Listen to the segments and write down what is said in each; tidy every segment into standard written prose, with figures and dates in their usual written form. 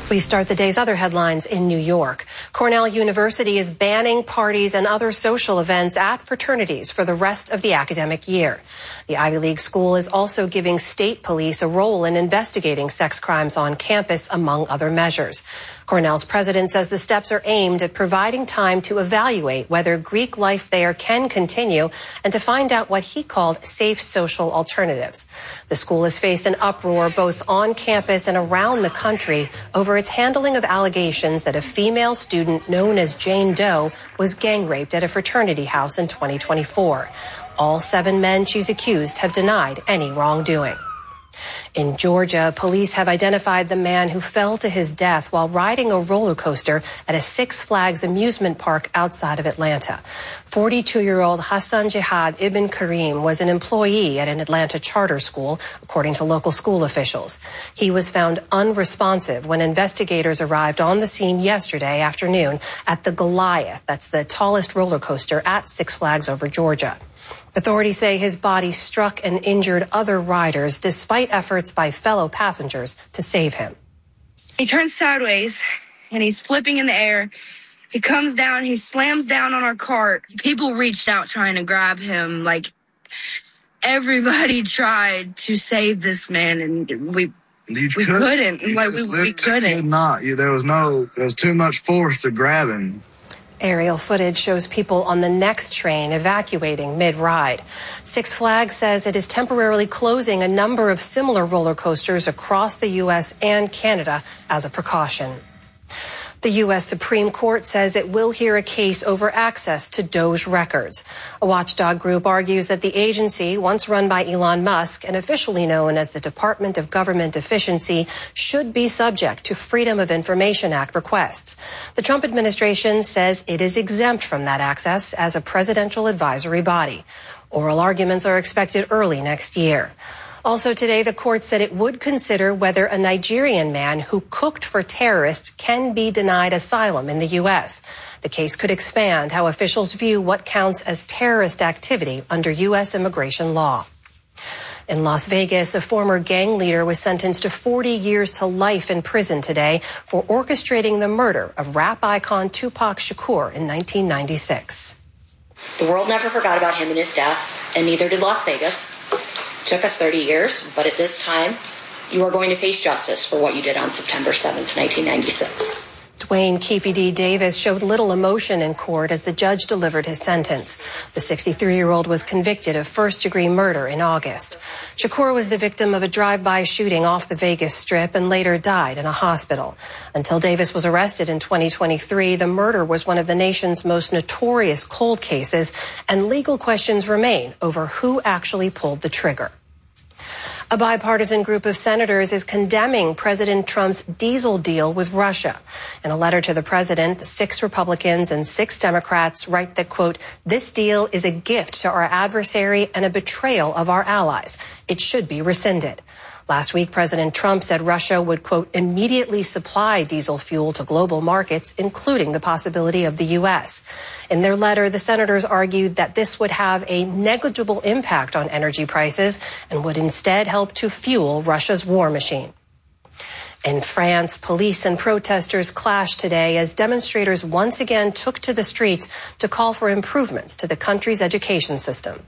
We start the day's other headlines in New York. Cornell University is banning parties and other social events at fraternities for the rest of the academic year. The Ivy League school is also giving state police a role in investigating sex crimes on campus, among other measures. Cornell's president says the steps are aimed at providing time to evaluate whether Greek life there can continue and to find out what he called safe social alternatives. The school has faced an uproar both on campus and around the country over its handling of allegations that a female student known as Jane Doe was gang raped at a fraternity house in 2024. All 7 men she's accused have denied any wrongdoing. In Georgia, police have identified the man who fell to his death while riding a roller coaster at a Six Flags amusement park outside of Atlanta. 42-year-old Hassan Jihad Ibn Karim was an employee at an Atlanta charter school, according to local school officials. He was found unresponsive when investigators arrived on the scene yesterday afternoon at the Goliath, that's the tallest roller coaster at Six Flags over Georgia. Authorities say his body struck and injured other riders despite efforts by fellow passengers to save him. He turns sideways and he's flipping in the air. He comes down, he slams down on our cart. People reached out trying to grab him. Like, everybody tried to save this man, and we couldn't. We couldn't. There was too much force to grab him. Aerial footage shows people on the next train evacuating mid-ride. Six Flags says it is temporarily closing a number of similar roller coasters across the U.S. and Canada as a precaution. The U.S. Supreme Court says it will hear a case over access to Doge records. A watchdog group argues that the agency, once run by Elon Musk and officially known as the Department of Government Efficiency, should be subject to Freedom of Information Act requests. The Trump administration says it is exempt from that access as a presidential advisory body. Oral arguments are expected early next year. Also today, the court said it would consider whether a Nigerian man who cooked for terrorists can be denied asylum in the U.S. The case could expand how officials view what counts as terrorist activity under U.S. immigration law. In Las Vegas, a former gang leader was sentenced to 40 years to life in prison today for orchestrating the murder of rap icon Tupac Shakur in 1996. The world never forgot about him and his death, and neither did Las Vegas. Took us 30 years, but at this time, you are going to face justice for what you did on September 7th, 1996. Dwayne Keefe D. Davis showed little emotion in court as the judge delivered his sentence. The 63-year-old was convicted of first-degree murder in August. Shakur was the victim of a drive-by shooting off the Vegas Strip and later died in a hospital. Until Davis was arrested in 2023, the murder was one of the nation's most notorious cold cases, and legal questions remain over who actually pulled the trigger. A bipartisan group of senators is condemning President Trump's diesel deal with Russia. In a letter to the president, 6 Republicans and 6 Democrats write that, quote, "This deal is a gift to our adversary and a betrayal of our allies. It should be rescinded." Last week, President Trump said Russia would, quote, "immediately supply diesel fuel to global markets, including the possibility of the U.S." In their letter, the senators argued that this would have a negligible impact on energy prices and would instead help to fuel Russia's war machine. In France, police and protesters clashed today as demonstrators once again took to the streets to call for improvements to the country's education system.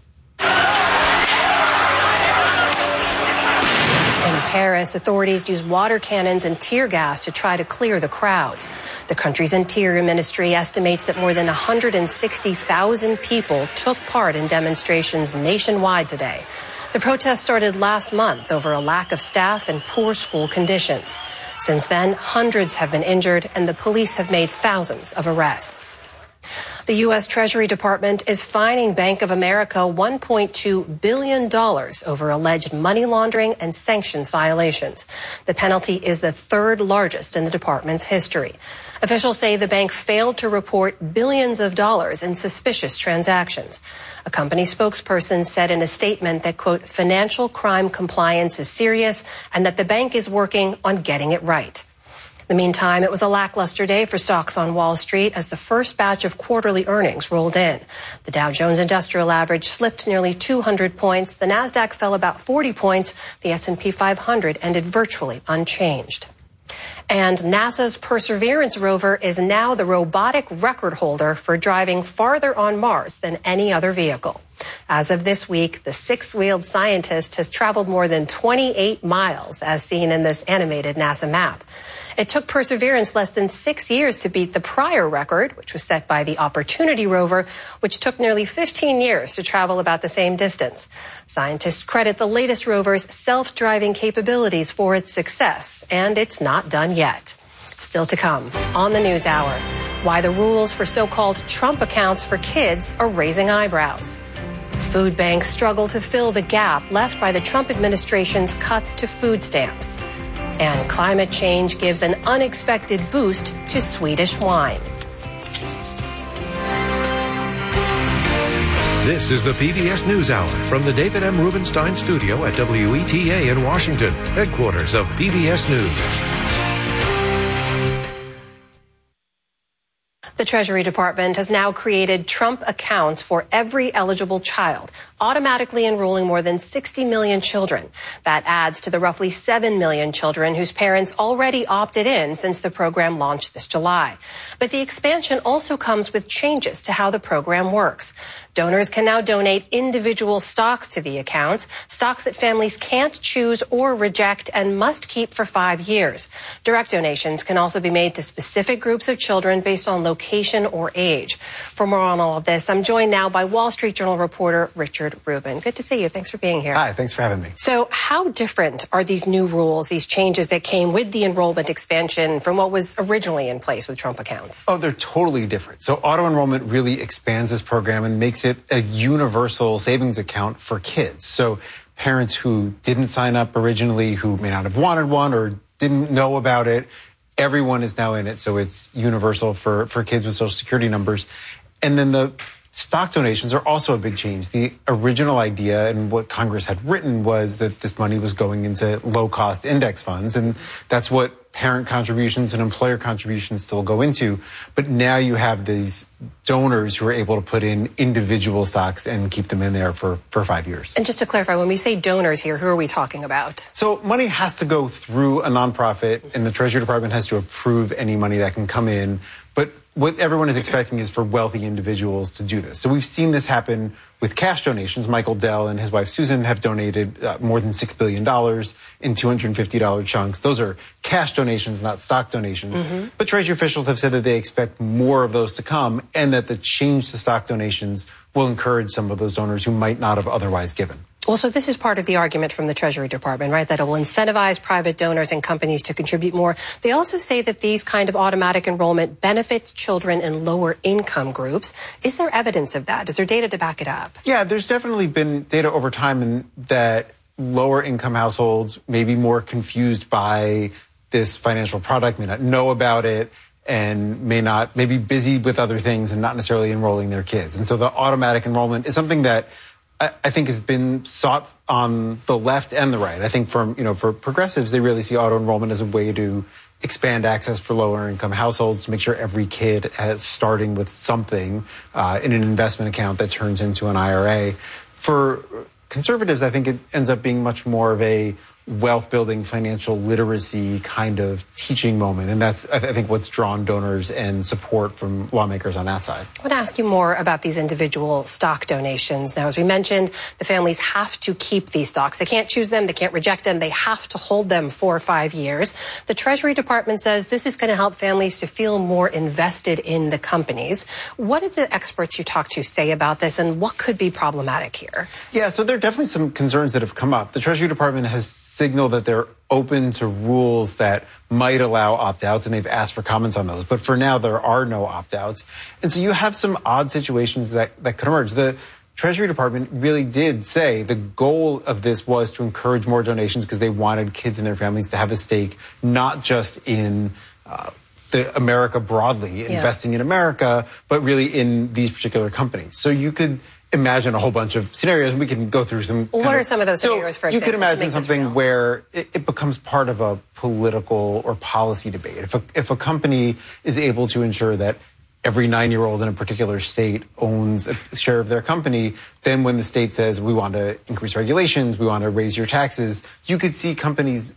Paris, authorities used water cannons and tear gas to try to clear the crowds. The country's interior ministry estimates that more than 160,000 people took part in demonstrations nationwide today. The protest started last month over a lack of staff and poor school conditions. Since then, hundreds have been injured and the police have made thousands of arrests. The U.S. Treasury Department is fining Bank of America $1.2 billion over alleged money laundering and sanctions violations. The penalty is the 3rd largest in the department's history. Officials say the bank failed to report billions of dollars in suspicious transactions. A company spokesperson said in a statement that, quote, "financial crime compliance is serious and that the bank is working on getting it right." In the meantime, it was a lackluster day for stocks on Wall Street as the first batch of quarterly earnings rolled in. The Dow Jones Industrial Average slipped nearly 200 points. The Nasdaq fell about 40 points. The S&P 500 ended virtually unchanged. And NASA's Perseverance rover is now the robotic record holder for driving farther on Mars than any other vehicle. As of this week, the six-wheeled scientist has traveled more than 28 miles, as seen in this animated NASA map. It took Perseverance less than 6 years to beat the prior record, which was set by the Opportunity rover, which took nearly 15 years to travel about the same distance. Scientists credit the latest rover's self-driving capabilities for its success, and it's not done yet. Still to come on the News Hour, why the rules for so-called Trump accounts for kids are raising eyebrows. Food banks struggle to fill the gap left by the Trump administration's cuts to food stamps. And climate change gives an unexpected boost to Swedish wine. This is the PBS NewsHour from the David M. Rubenstein studio at WETA in Washington, headquarters of PBS News. The Treasury Department has now created Trump accounts for every eligible child, automatically enrolling more than 60 million children. That adds to the roughly 7 million children whose parents already opted in since the program launched this July. But the expansion also comes with changes to how the program works. Donors can now donate individual stocks to the accounts, stocks that families can't choose or reject and must keep for 5 years. Direct donations can also be made to specific groups of children based on location or age. For more on all of this, I'm joined now by Wall Street Journal reporter Richard Rubin. Good to see you. Thanks for being here. Hi, thanks for having me. So how different are these new rules, these changes that came with the enrollment expansion from what was originally in place with Trump accounts? Oh, they're totally different. So auto enrollment really expands this program and makes it a universal savings account for kids. So parents who didn't sign up originally, who may not have wanted one or didn't know about it, everyone is now in it. So it's universal for kids with Social Security numbers. And then the stock donations are also a big change. The original idea and what Congress had written was that this money was going into low-cost index funds, and that's what parent contributions and employer contributions still go into. But now you have these donors who are able to put in individual stocks and keep them in there for 5 years. And just to clarify, when we say donors here, who are we talking about? So money has to go through a nonprofit, and the Treasury Department has to approve any money that can come in. But what everyone is expecting is for wealthy individuals to do this. So we've seen this happen with cash donations. Michael Dell and his wife Susan have donated more than $6 billion in $250 chunks. Those are cash donations, not stock donations. Mm-hmm. But Treasury officials have said that they expect more of those to come, and that the change to stock donations will encourage some of those donors who might not have otherwise given. Well, so this is part of the argument from the Treasury Department, right, that it will incentivize private donors and companies to contribute more. They also say that these kind of automatic enrollment benefits children in lower income groups. Is there evidence of that? Is there data to back it up? Yeah, there's definitely been data over time that lower income households may be more confused by this financial product, may not know about it, and may be busy with other things and not necessarily enrolling their kids. And so the automatic enrollment is something that I think has been sought on the left and the right. I think for progressives, they really see auto enrollment as a way to expand access for lower income households, to make sure every kid is starting with something in an investment account that turns into an IRA. For conservatives, I think it ends up being much more of a wealth building, financial literacy kind of teaching moment. And that's, I think, what's drawn donors and support from lawmakers on that side. I want to ask you more about these individual stock donations. Now, as we mentioned, the families have to keep these stocks. They can't choose them. They can't reject them. They have to hold them for 5 years. The Treasury Department says this is going to help families to feel more invested in the companies. What did the experts you talked to say about this, and what could be problematic here? Yeah, so there are definitely some concerns that have come up. The Treasury Department has signal that they're open to rules that might allow opt-outs, and they've asked for comments on those. But for now, there are no opt-outs. And so you have some odd situations that could emerge. The Treasury Department really did say the goal of this was to encourage more donations because they wanted kids and their families to have a stake, not just in the America broadly, investing in America, but really in these particular companies. So you could imagine a whole bunch of scenarios, and we can go through some. What are some of those scenarios, for example? You could imagine something where it becomes part of a political or policy debate. If a company is able to ensure that every 9-year-old in a particular state owns a share of their company, then when the state says, we want to increase regulations, we want to raise your taxes, you could see companies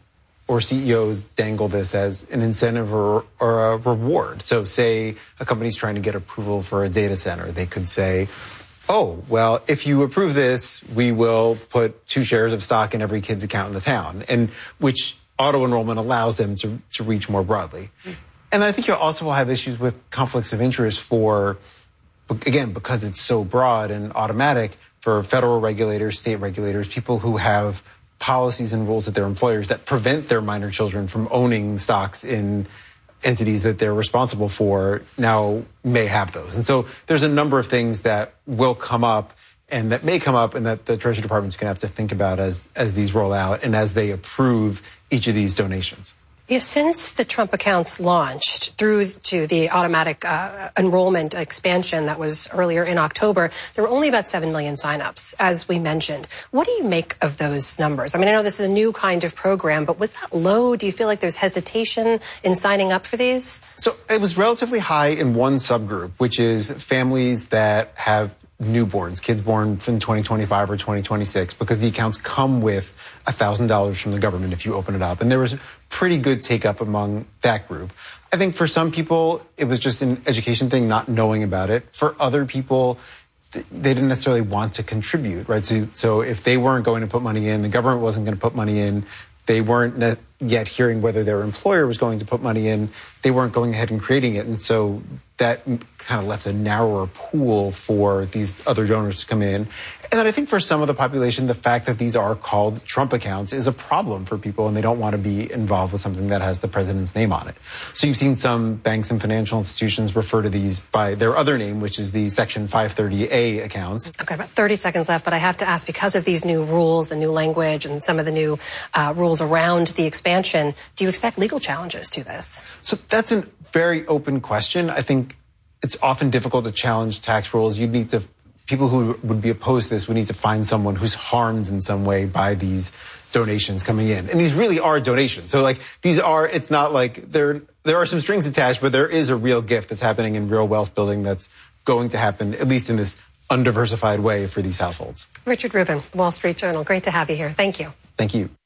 or CEOs dangle this as an incentive or a reward. So say a company's trying to get approval for a data center. They could say, oh, well, if you approve this, we will put 2 shares of stock in every kid's account in the town, and which auto enrollment allows them to reach more broadly. And I think you also will have issues with conflicts of interest for, again, because it's so broad and automatic, for federal regulators, state regulators, people who have policies and rules at their employers that prevent their minor children from owning stocks in entities that they're responsible for now may have those. And so there's a number of things that will come up and that may come up and that the Treasury Department's going to have to think about as these roll out and as they approve each of these donations. Since the Trump accounts launched through to the automatic enrollment expansion that was earlier in October, there were only about 7 million signups, as we mentioned. What do you make of those numbers? I mean, I know this is a new kind of program, but was that low? Do you feel like there's hesitation in signing up for these? So it was relatively high in one subgroup, which is families that have newborns, kids born from 2025 or 2026, because the accounts come with $1,000 from the government if you open it up. And there was pretty good take up among that group. I think for some people, it was just an education thing, not knowing about it. For other people, they didn't necessarily want to contribute, right? So if they weren't going to put money in, the government wasn't going to put money in, they weren't yet hearing whether their employer was going to put money in, they weren't going ahead and creating it. And so that kind of left a narrower pool for these other donors to come in. And then I think for some of the population, the fact that these are called Trump accounts is a problem for people, and they don't want to be involved with something that has the president's name on it. So you've seen some banks and financial institutions refer to these by their other name, which is the Section 530A accounts. Okay, about 30 seconds left, but I have to ask, because of these new rules, the new language, and some of the new rules around the expansion, do you expect legal challenges to this? So that's a very open question. I think it's often difficult to challenge tax rules. You'd need to people who would be opposed to this would need to find someone who's harmed in some way by these donations coming in. And these really are donations. So it's not like there are some strings attached, but there is a real gift that's happening in real wealth building that's going to happen, at least in this undiversified way, for these households. Richard Rubin, Wall Street Journal. Great to have you here. Thank you. Thank you.